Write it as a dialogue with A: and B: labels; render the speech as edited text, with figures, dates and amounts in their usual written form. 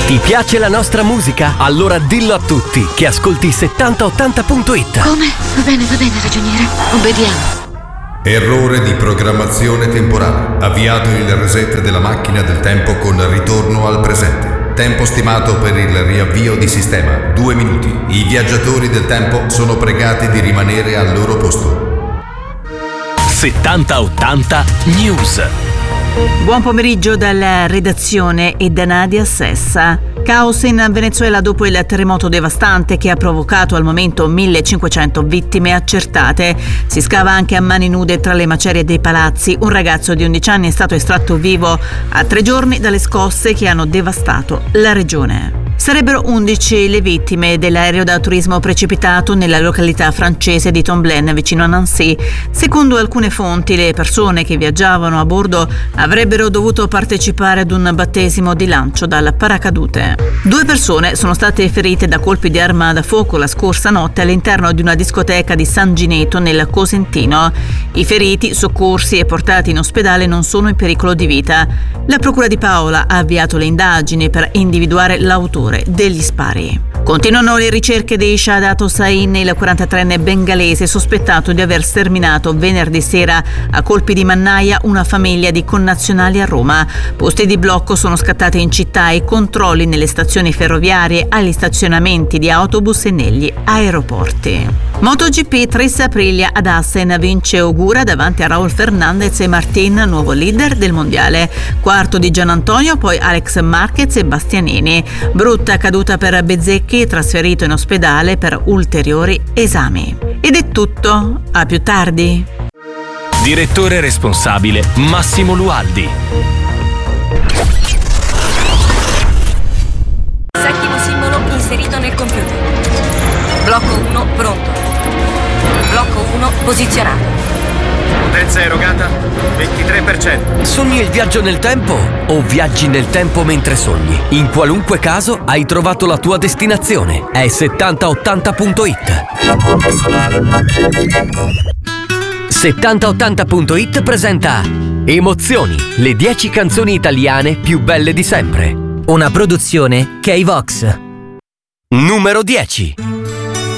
A: Ti piace la nostra musica? Allora dillo a tutti che ascolti 7080.it.
B: Come? Va bene, ragioniere. Obbediamo.
C: Errore di programmazione temporale. Avviato il reset della macchina del tempo con ritorno al presente. Tempo stimato per il riavvio di sistema 2 minuti. I viaggiatori del tempo sono pregati di rimanere al loro posto.
A: 7080 News.
D: Buon pomeriggio dalla redazione e da Nadia Sessa. Caos in Venezuela dopo il terremoto devastante che ha provocato al momento 1500 vittime accertate. Si scava anche a mani nude tra le macerie dei palazzi. Un ragazzo di 11 anni è stato estratto vivo a 3 giorni dalle scosse che hanno devastato la regione. Sarebbero 11 le vittime dell'aereo da turismo precipitato nella località francese di Tomblaine, vicino a Nancy. Secondo alcune fonti, le persone che viaggiavano a bordo avrebbero dovuto partecipare ad un battesimo di lancio dal paracadute. 2 persone sono state ferite da colpi di arma da fuoco la scorsa notte all'interno di una discoteca di San Gineto nel Cosentino. I feriti, soccorsi e portati in ospedale, non sono in pericolo di vita. La Procura di Paola ha avviato le indagini per individuare l'autore degli spari. Continuano le ricerche di Shahadath Hossain, il 43enne bengalese sospettato di aver sterminato venerdì sera a colpi di mannaia una famiglia di connazionali a Roma. Posti di blocco sono scattati in città e controlli nelle stazioni ferroviarie, agli stazionamenti di autobus e negli aeroporti. MotoGP, Tris Aprilia ad Assen, vince Ogura davanti a Raul Fernandez e Martin, nuovo leader del mondiale. Quarto di Gian Antonio, poi Alex Marquez e Bastianini. Brutta caduta per Bezzecchi, trasferito in ospedale per ulteriori esami. Ed è tutto, a più tardi.
A: Direttore responsabile Massimo Lualdi.
E: Settimo simbolo inserito nel computer. Blocco 1 pronto. Blocco 1 posizionato.
F: Potenza erogata 23%.
A: Sogni il viaggio nel tempo o viaggi nel tempo mentre sogni? In qualunque caso hai trovato la tua destinazione. È 7080.it. 7080.it presenta Emozioni, le 10 canzoni italiane più belle di sempre.
G: Una produzione K-Vox.
A: Numero 10.